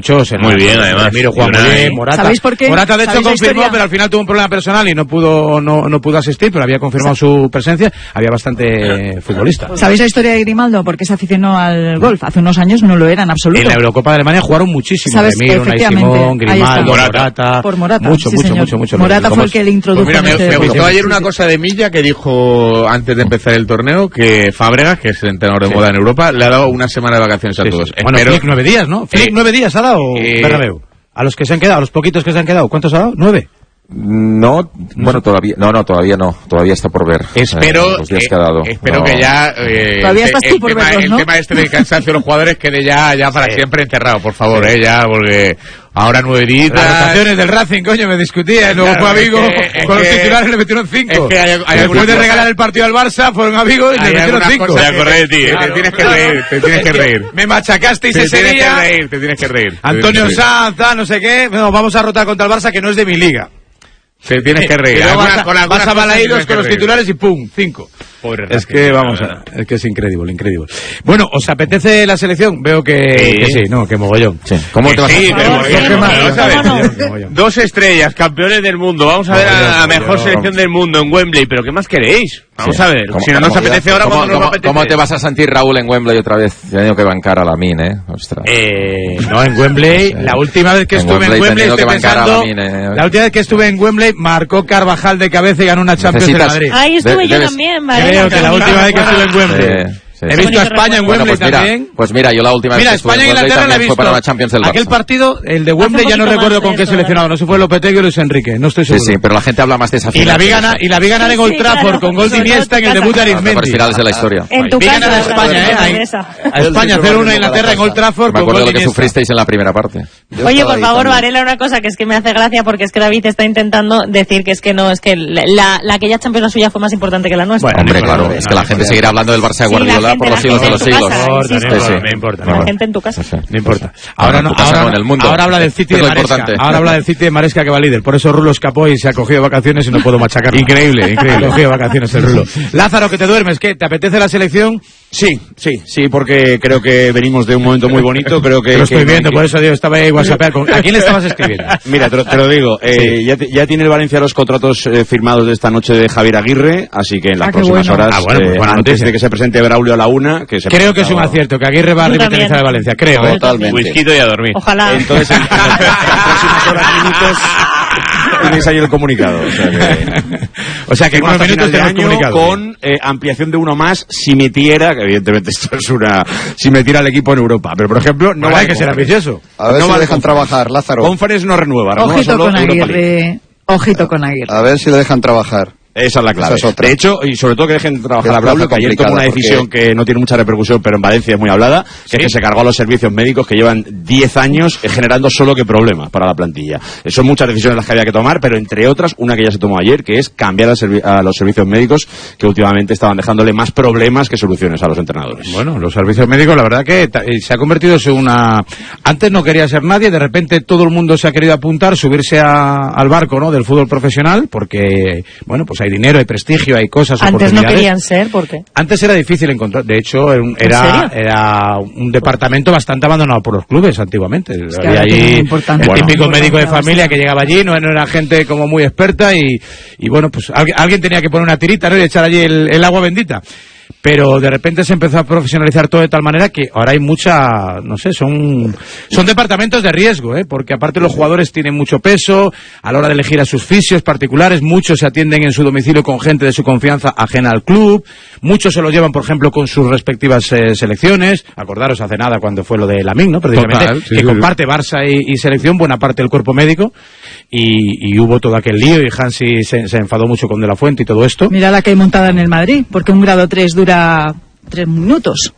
Mochos. Muy bien, además. Miro Juan muy bien, Morata. ¿Sabéis por qué? Morata, de hecho, confirmó, pero al final tuvo un problema personal y no pudo asistir, pero había confirmado su presencia. Había bastante futbolista. ¿Sabéis la historia de Grimaldo? Porque se aficionó al golf. Hace unos años no lo era en absoluto. En la Eurocopa de Alemania jugaron muchísimo. Remiro, Unai Simón, Grimaldo, Morata. Por Morata. Mucho. Morata fue el que le introdujo. Pues mira, me gustó ayer una cosa de Milla que dijo antes de empezar el torneo que Fábregas, que es el entrenador de moda en Europa, le ha dado una semana de vacaciones a todos. Bueno, Flick 9 días, ¿no? Flick 9 días ha dado Bernabéu. A los que se han quedado, a los poquitos que se han quedado, ¿cuántos ha dado? 9. No, bueno, todavía no, todavía está por ver. Espero los días que ha dado. Espero que ya todavía estás tú por verlos, ¿no? El tema este de cansancio de los jugadores quede ya para siempre enterrado, por favor, ya, porque ahora 9 días. Las rotaciones del Racing, coño, me discutía, luego fue amigo, con los titulares le metieron 5. Es que hay después de regalar el partido al Barça, fueron amigos y le metieron 5. Te acordé de ti, te tienes que reír. Me machacasteis ese día. Te tienes que reír. Antonio Sanz, no sé qué, vamos a rotar contra el Barça, que no es de mi liga. Te tienes que reír. Vas a balaídos con los titulares y ¡pum! 5. Es que es que es increíble. Bueno, ¿os apetece la selección? Veo que sí, no, que mogollón. Sí. ¿Cómo te vas a ver? 2 estrellas, campeones del mundo. Vamos a ver a la mejor selección del mundo en Wembley. ¿Pero qué más queréis? Vamos a ver. Si no nos apetece ahora, ¿cuándo nos apetece? ¿Cómo te vas a sentir, Raúl, en Wembley otra vez? He tenido que bancar a Lamin, Ostras. No, en Wembley, la última vez que estuve en Wembley, estoy pensando, la última vez que estuve en Wembley, marcó Carvajal de cabeza y ganó una Champions en Madrid. Ahí estuve yo también, ¿vale? Creo que la última vez que estuve en Wembley. He visto a España en Wembley también. Pues mira, yo la última vez que estuve en Wembley también fue para la Champions del Barça. Aquel partido, el de Wembley, ya no recuerdo con qué seleccionado. No sé si fue Lopetegui o Luis Enrique, no estoy seguro. Sí, pero la gente habla más de esa final. Y la vi ganar en Old Trafford con gol de Iniesta en el debut de Arizmendi. Finales de la historia. En tu casa. A España, a España 0-1 a Inglaterra en Old Trafford. Me acuerdo de lo que sufristeis en la primera parte. Oye, por favor, Varela, una cosa que es que me hace gracia porque es que David está intentando decir que es que no, es que la aquella Champions la suya fue más importante que la nuestra. Hombre, claro, es que la gente seguirá hablando del Barça de Guardiola por los siglos de los siglos. No importa. La gente en tu casa. No importa. Ahora habla del City de Maresca. Ahora habla del City de Maresca que va líder. Por eso Rulo escapó y se ha cogido vacaciones y no puedo machacar. Increíble. Ha cogido vacaciones el Rulo. Lázaro, que te duermes, ¿qué? ¿Te apetece la selección? Sí, porque creo que venimos de un momento muy bonito. Creo que lo estoy viendo, por eso digo, estaba ahí WhatsApp. ¿A quién le estabas escribiendo? Mira, te lo digo, ya tiene el Valencia los contratos firmados de esta noche de Javier Aguirre, así que en las próximas horas, antes de que se presente Braulio a la 1, creo que es un acierto, que Aguirre va a revitalizar a Valencia, creo. Totalmente. Whisquito y a dormir. Ojalá. Entonces, en las próximas horas, minutos, tenéis ahí el comunicado. O sea que en unos minutos tenemos comunicado. Con ampliación de uno más si metiera, que evidentemente esto es si metiera al equipo en Europa. Pero, por ejemplo, no hay que ser ambicioso. A ver si le dejan trabajar, Lázaro. Conference no renueva. Ojito con Aguirre. Ojito con Aguirre. A ver si le dejan trabajar. Esa es la clave. De hecho, y sobre todo que dejen trabajar a Braulio, que ayer tomó una decisión que no tiene mucha repercusión, pero en Valencia es muy hablada, que es que se cargó a los servicios médicos que llevan 10 años generando solo que problemas para la plantilla. Son muchas decisiones las que había que tomar, pero entre otras, una que ya se tomó ayer, que es cambiar a los servicios médicos, que últimamente estaban dejándole más problemas que soluciones a los entrenadores. Bueno, los servicios médicos, la verdad que se ha convertido en una... Antes no quería ser nadie, de repente todo el mundo se ha querido apuntar, subirse al barco, ¿no?, del fútbol profesional, porque, bueno, pues hay dinero, hay prestigio, hay cosas, antes no querían ser, ¿por qué? Antes era difícil encontrar, de hecho era un departamento bastante abandonado por los clubes antiguamente. Había allí el típico médico de familia que llegaba allí, no era gente como muy experta y bueno, pues alguien tenía que poner una tirita, ¿no?, y echar allí el agua bendita. Pero de repente se empezó a profesionalizar todo de tal manera que ahora hay mucha, no sé, son departamentos de riesgo, porque aparte los jugadores tienen mucho peso a la hora de elegir a sus fisios particulares, muchos se atienden en su domicilio con gente de su confianza ajena al club, muchos se lo llevan, por ejemplo, con sus respectivas selecciones. Acordaros hace nada cuando fue lo de Lamin, ¿no?, precisamente. Total, sí, que comparte Barça y selección buena parte del cuerpo médico y hubo todo aquel lío y Hansi se enfadó mucho con De La Fuente y todo esto. Mira la que hay montada en el Madrid, porque un grado 3 dura 3 minutos.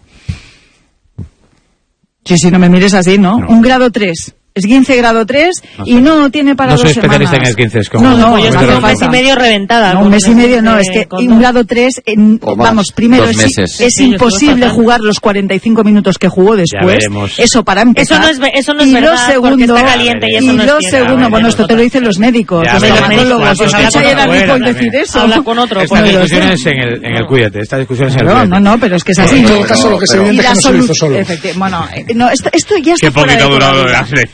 Si no me mires así, ¿no? Un grado 3. Esguince grado 3 y no tiene para 2 semanas. No soy especialista en esguinces. No, yo estoy un mes y medio reventada. No, un mes y medio no, es que un grado 3, vamos, primero es imposible jugar los 45 minutos que jugó después. Eso para empezar. Eso no es verdad, porque está caliente y eso no es cierto. Segundo, bueno, esto te lo dicen los médicos, los dermatólogos. Escucha ayer a Nicole decir eso. Habla con otro. Estas discusiones en el Cuídate, estas discusiones en el Cuídate. No, pero es que es así. En todo caso, lo que se evidente es que no se lo hizo solo. Bueno, esto ya está fuera de... Qué poquito ha durado la selección.